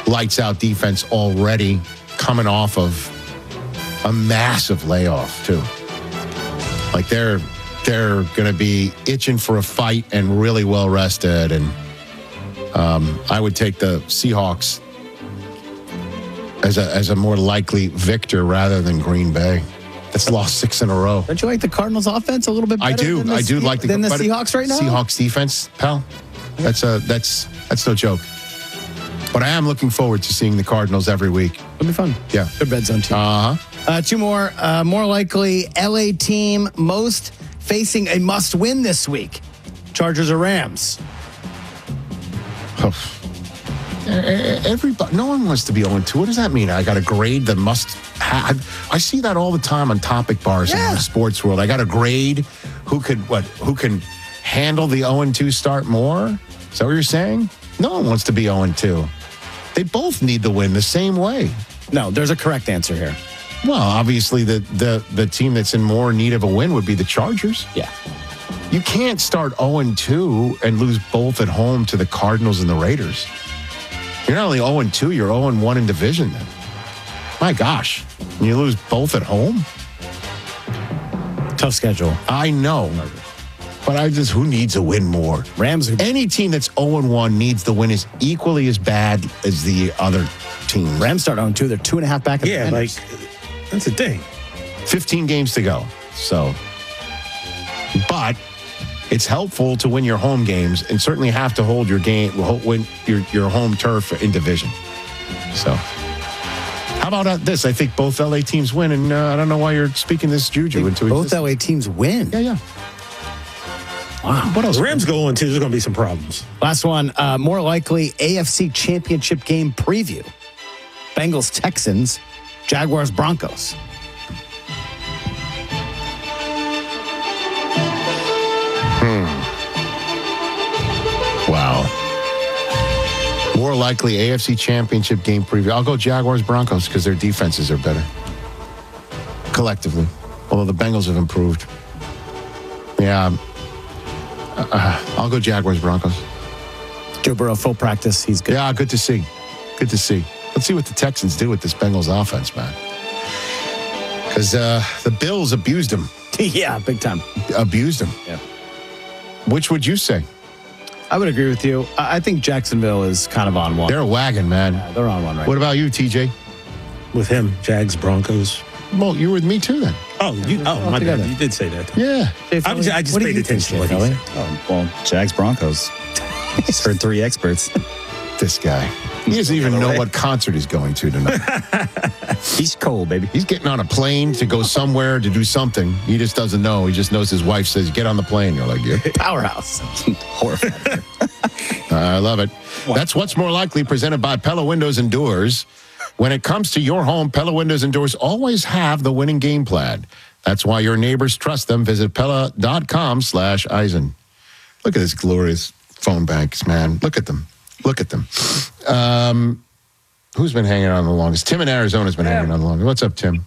lights out defense already coming off of a massive layoff too. Like they're going to be itching for a fight and really well rested. And I would take the Seahawks as a more likely victor rather than Green Bay. That's lost 6 in a row. Don't you like the Cardinals' offense a little bit better? I do like the Seahawks right now. Seahawks defense, pal. That's no joke. But I am looking forward to seeing the Cardinals every week. It'll be fun. Yeah, good red zone team. Two more. More likely, LA team most facing a must-win this week. Chargers or Rams? Everybody, no one wants to be 0-2. What does that mean? I got to grade the must-have. I see that all the time on topic bars in the sports world. I got to grade who can handle the 0-2 start more. Is that what you're saying? No one wants to be 0-2. They both need the win the same way. No, there's a correct answer here. Well, obviously, the team that's in more need of a win would be the Chargers. Yeah. You can't start 0-2 and lose both at home to the Cardinals and the Raiders. You're not only 0-2, you're 0-1 in division then. My gosh. And you lose both at home? Tough schedule. I know. But who needs a win more? Rams. Any team that's 0-1 needs the win is equally as bad as the other team. Rams start 0-2. They're 2.5 back. Yeah, like, that's the thing. 15 games to go. So, but it's helpful to win your home games and certainly have to hold your win your home turf in division. So, how about this? I think both LA teams win, and I don't know why you're speaking this juju into both LA teams win. Yeah. Wow. What else? Rams go 0-2. There's going to be some problems. Last one. More likely, AFC Championship game preview. Bengals, Texans, Jaguars, Broncos. Wow. More likely AFC Championship game preview. I'll go Jaguars, Broncos because their defenses are better. Collectively. Although the Bengals have improved. Yeah. I'll go Jaguars, Broncos. Joe Burrow, full practice. He's good. Yeah, good to see. Good to see. Let's see what the Texans do with this Bengals offense, man. Because the Bills abused him. Yeah, big time. Abused him. Yeah. Which would you say? I would agree with you. I think Jacksonville is kind of on one. They're a wagon, man. Yeah, they're on one right What about you, TJ? With him, Jags, Broncos. Well, you're with me too then. My bad. You did say that. Yeah. I just paid attention to what he said. Oh, well, Jags, Broncos. Just heard 3 experts. This guy. He doesn't even know what concert he's going to tonight. He's cold, baby. He's getting on a plane to go somewhere to do something. He just doesn't know. He just knows his wife says, get on the plane. You're like, yeah. Powerhouse. Horrified. I love it. That's What's More Likely, presented by Pella Windows and Doors. When it comes to your home, Pella Windows and Doors always have the winning game plan. That's why your neighbors trust them. Visit Pella.com/Eisen. Look at this glorious phone banks, man. Look at them. Look at them. Who's been hanging on the longest? Tim in Arizona has been hanging on the longest. What's up, Tim?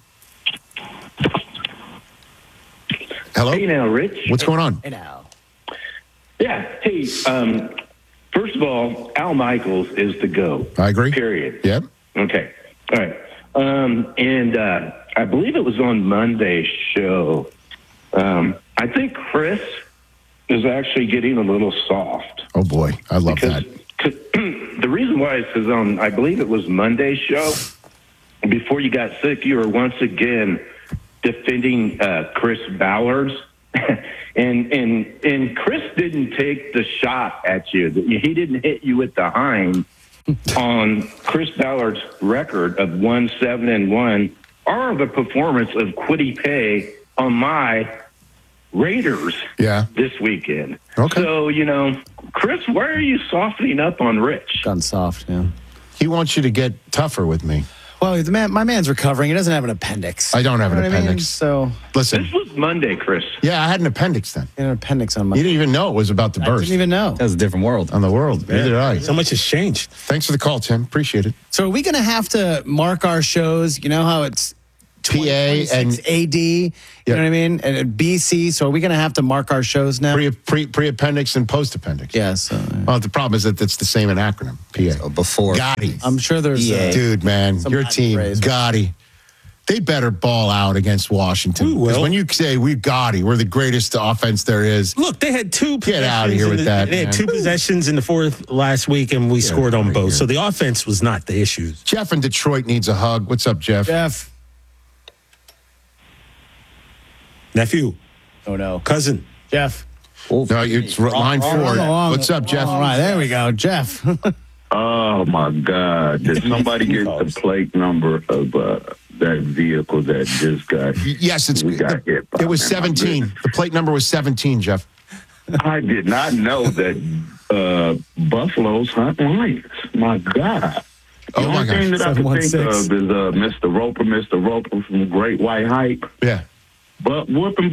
Hello? Hey now, Rich. What's going on? Hey now. Yeah. Hey, first of all, Al Michaels is the GOAT. I agree. Period. Yep. Okay. All right. And I believe it was on Monday's show. I think Chris is actually getting a little soft. Oh, boy. I love that. The reason why is because on, I believe it was Monday's show, before you got sick, you were once again defending Chris Ballard. and Chris didn't take the shot at you. He didn't hit you with the hind on Chris Ballard's record of 1-7-1 or the performance of Kwity Paye on my Raiders this weekend. Okay. So, Chris, why are you softening up on Rich? Gone soft, yeah. He wants you to get tougher with me. Well, my man's recovering. He doesn't have an appendix. I don't have an appendix. I mean? So listen. This was Monday, Chris. Yeah, I had an appendix then. An appendix on Monday. You didn't even know it was about to burst. I didn't even know. That was a different world. On the world. Neither did I. So much has changed. Thanks for the call, Tim. Appreciate it. So are we going to have to mark our shows? You know how it's 2026 AD. You know what I mean? And BC. So are we going to have to mark our shows now? Pre-appendix and post-appendix. Yes. Well, the problem is that it's the same in acronym. PA. So before. Gotti. I'm sure there's Dude, man, some your Latin team, phrase. Gotti. They better ball out against Washington. We will. Because when you say we Gotti, we're the greatest offense there is. Look, they had two. Get out of here with that, They had man. 2 possessions in the fourth last week, and we scored on out of both. here. So the offense was not the issue. Jeff in Detroit needs a hug. What's up, Jeff? Jeff. Nephew, Oh, no. cousin. Jeff. No, it's line 4. What's up, Jeff? All right. There we go. Jeff. Oh my God! Did somebody get the plate number of that vehicle that just got? Yes, we got hit by? it was Man, my 17. goodness. The plate number was 17, Jeff. I did not know that buffaloes hunt lions. My God! The Oh, my only thing gosh. that I can think 716. of is Mr. Roper from Great White Hype. Yeah. Butt whooping.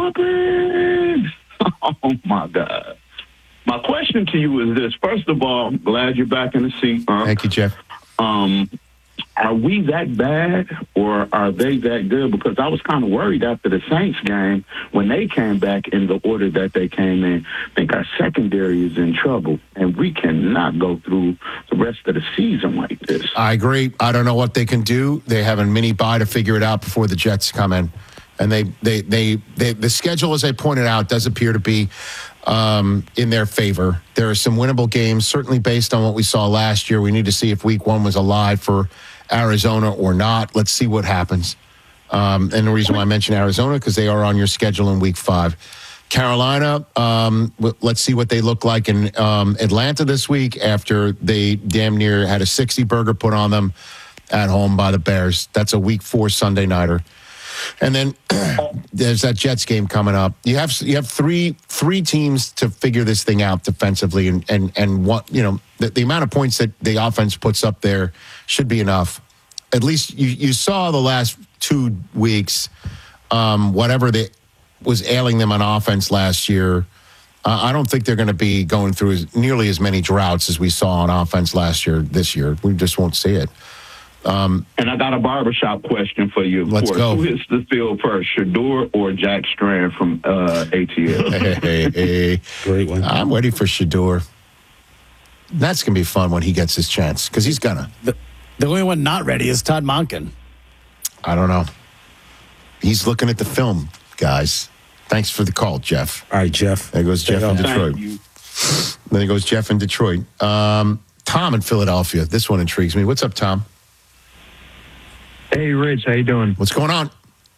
Oh my God! My question to you is this: first of all, I'm glad you're back in the seat. Thank you, Jeff. Are we that bad or are they that good? Because I was kind of worried after the Saints game when they came back in the order that they came in. I think our secondary is in trouble, and we cannot go through the rest of the season like this. I agree. I don't know what they can do. They have a mini bye to figure it out before the Jets come in. And the schedule, as I pointed out, does appear to be in their favor. There are some winnable games, certainly based on what we saw last year. We need to see if week 1 was alive for Arizona or not. Let's see what happens. And the reason why I mentioned Arizona, because they are on your schedule in week 5. Carolina, let's see what they look like in Atlanta this week after they damn near had a 60-burger put on them at home by the Bears. That's a week 4 Sunday nighter. And then there's that Jets game coming up. You have three teams to figure this thing out defensively, and what the amount of points that the offense puts up there should be enough. At least you saw the last 2 weeks, whatever was ailing them on offense last year. I don't think they're going to be going through nearly as many droughts as we saw on offense last year. This year, we just won't see it. And I got a barbershop question for you. Of Let's course. go. Who hits the field first, Shador or Jack Strand from ATL? Hey. Great one. I'm ready for Shador. That's going to be fun when he gets his chance, because he's going to. The only one not ready is Todd Monken. I don't know. He's looking at the film, guys. Thanks for the call, Jeff. All right, Jeff. There goes Jeff in Thank Detroit. you. There goes Jeff in Detroit. Tom in Philadelphia. This one intrigues me. What's up, Tom? Hey, Rich, how you doing? What's going on?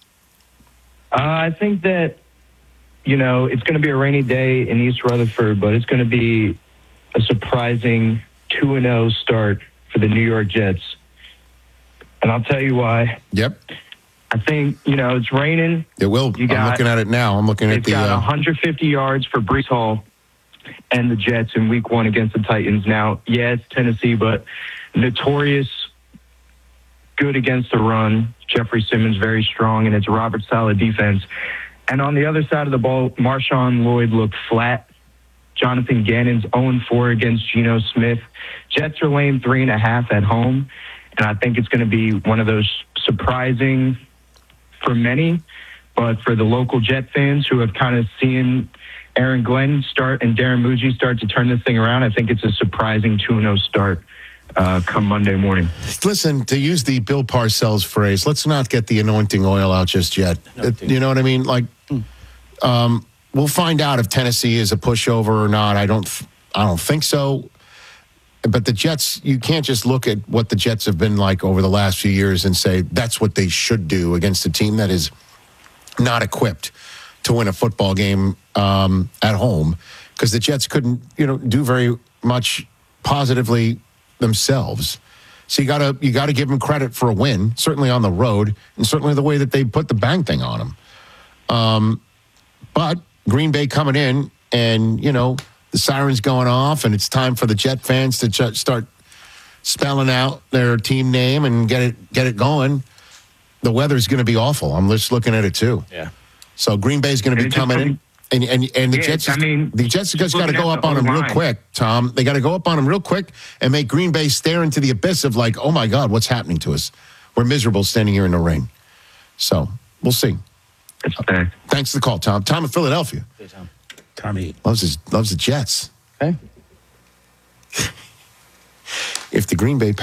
I think that, it's going to be a rainy day in East Rutherford, but it's going to be a surprising 2-0 start for the New York Jets. And I'll tell you why. Yep. I think, it's raining. It will. I'm looking at it now. I'm looking at They've the. got 150 yards for Brees Hall and the Jets in week 1 against the Titans. Now, yeah, it's Tennessee, but notorious good against the run. Jeffrey Simmons very strong, and it's Robert Saleh defense. And on the other side of the ball, Marshawn Lloyd looked flat. Jonathan Gannon's 0-4 against Geno Smith. Jets are laying 3.5 at home, and I think it's going to be one of those surprising for many, but for the local Jet fans who have kind of seen Aaron Glenn start and Darren Muji start to turn this thing around, I think it's a surprising 2-0 start come Monday morning. Listen, to use the Bill Parcells phrase, let's not get the anointing oil out just yet. You know what I mean? Like, we'll find out if Tennessee is a pushover or not. I don't think so. But the Jets, you can't just look at what the Jets have been like over the last few years and say that's what they should do against a team that is not equipped to win a football game at home, because the Jets couldn't, do very much positively themselves. So you gotta give them credit for a win, certainly on the road, and certainly the way that they put the bang thing on them. But Green Bay coming in, and the sirens going off, and it's time for the Jet fans to start spelling out their team name and get it going. The weather's going to be awful. I'm just looking at it too. Yeah. So Green Bay's going to be coming in. And the Jets, the Jets just got to go up on them real quick, Tom. They got to go up on them real quick and make Green Bay stare into the abyss of like, oh my God, what's happening to us? We're miserable standing here in the rain. So we'll see. It's back. Thanks for the call, Tom. Tom in Philadelphia Tommy. loves the Jets. Okay. If the Green Bay